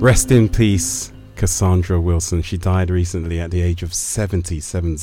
Rest in peace, Cassandra Wilson. She died recently at the age of 70.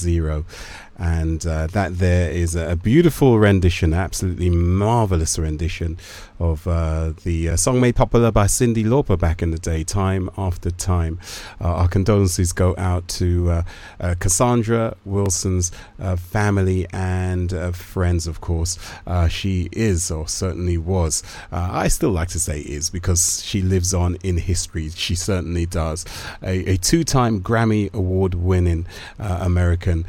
And that there is a beautiful rendition, absolutely marvelous rendition of the song made popular by Cyndi Lauper back in the day, Time After Time. Our condolences go out to Cassandra Wilson's family and friends, of course. She is, or certainly was, I still like to say is, because she lives on in history. She certainly does. A two-time Grammy Award winning American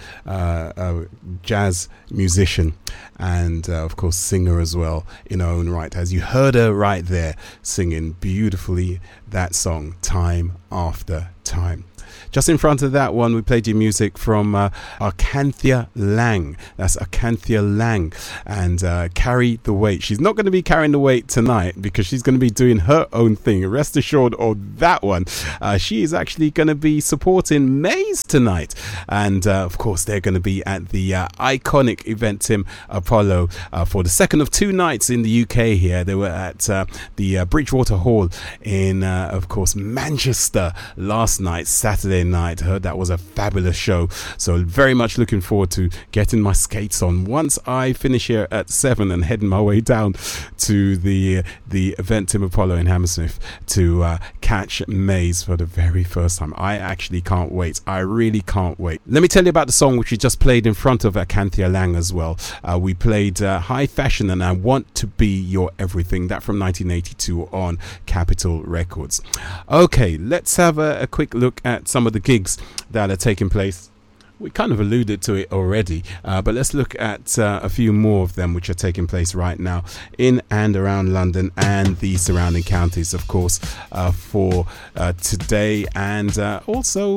jazz musician and of course singer as well in her own right, as you heard her right there singing beautifully that song Time After Time. Just in front of that one, we played you music from Acanthia Lang. That's Acanthia Lang and Carry the Weight. She's not going to be carrying the weight tonight because she's going to be doing her own thing. Rest assured of that one. She is actually going to be supporting Maze tonight. And of course, they're going to be at the iconic Eventim Apollo for the second of two nights in the UK here. They were at the Bridgewater Hall in, of course, Manchester last night, Saturday night. Heard that was a fabulous show, so very much looking forward to getting my skates on once I finish here at 7 and heading my way down to the Eventim Apollo in Hammersmith to catch Maze for the very first time. I actually can't wait. I really can't wait. Let me tell you about the song which we just played in front of Acanthia Lang as well. We played High Fashion and I Want to Be Your Everything, that from 1982 on Capitol Records. Okay, let's have a quick look at some of the gigs that are taking place. We kind of alluded to it already, but let's look at a few more of them which are taking place right now in and around London and the surrounding counties, of course, for today and also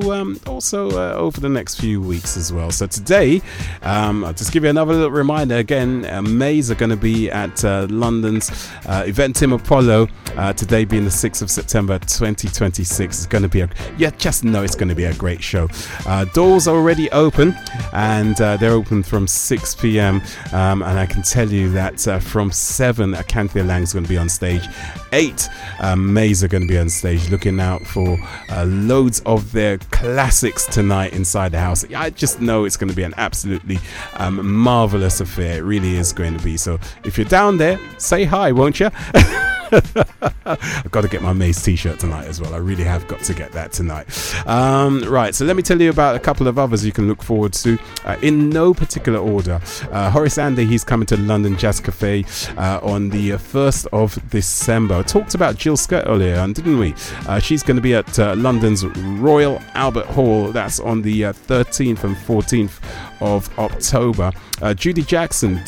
over the next few weeks as well. So today, I'll just give you another little reminder again. Maze are going to be at London's Eventim Apollo today, being the 6th of September 2026. It's going to be just know it's going to be a great show. Doors are already open and they're open from 6 p.m. And I can tell you that from 7 Acanthia Lang is going to be on stage. 8 Maze are going to be on stage, looking out for loads of their classics tonight inside the house. I just know it's going to be an absolutely marvelous affair. It really is going to be. So if you're down there, say hi, won't you? I've got to get my Maze t-shirt tonight as well. I really have got to get that tonight. Right, so let me tell you about a couple of others you can look forward to in no particular order. Horace Andy, he's coming to London Jazz Cafe on the 1st of December. I talked about Jill Scott earlier, didn't we? She's going to be at London's Royal Albert Hall. That's on the 13th and 14th of October. Judy Jackson,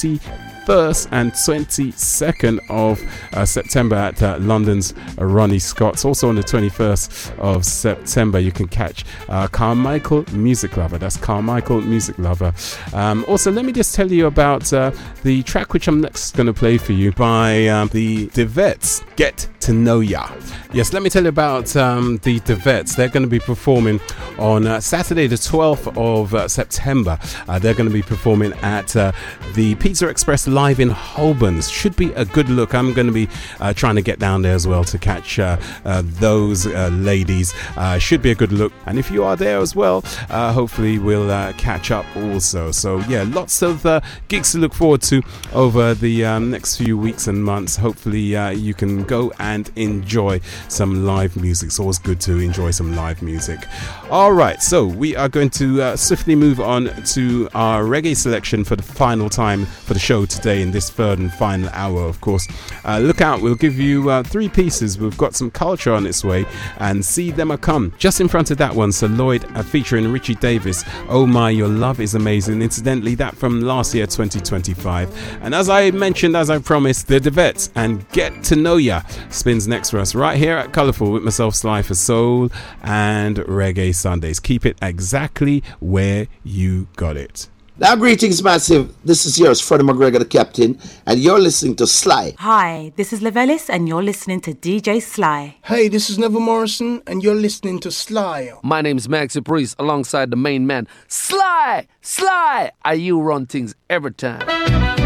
21st and 22nd of September at London's Ronnie Scott's. Also on the 21st of September you can catch Carmichael Music Lover. That's Carmichael Music Lover. Also, let me just tell you about the track which I'm next going to play for you by the Devettes, Get to Know Ya. Yes, let me tell you about the Devettes. They're going to be performing on Saturday the 12th of September. They're going to be performing at the Pizza Express live in Holborn. Should be a good look. I'm going to be trying to get down there as well to catch those ladies. Should be a good look. And if you are there as well, hopefully we'll catch up also. So yeah, lots of gigs to look forward to over the next few weeks and months. Hopefully you can go and enjoy some live music. It's always good to enjoy some live music. All right, so we are going to swiftly move on to our reggae selection for the final time for the show today in this third and final hour, of course. Look out, we'll give you 3 pieces. We've got some culture on its way and See Them A Come. Just in front of that one, Sir Lloyd featuring Richie Davis, Oh My, Your Love Is Amazing. Incidentally, that from last year, 2025. And as I mentioned, as I promised, the Devettes and Get to Know Ya spins next for us right here at Colourful with myself, Sly, for Soul and Reggae Sundays. Keep it exactly where you got it. Now, greetings, massive. This is yours, Freddie McGregor, the captain, and you're listening to Sly. Hi, this is Levelis, and you're listening to DJ Sly. Hey, this is Neville Morrison, and you're listening to Sly. My name's Maxi Priest, alongside the main man, Sly. Sly, you run things every time.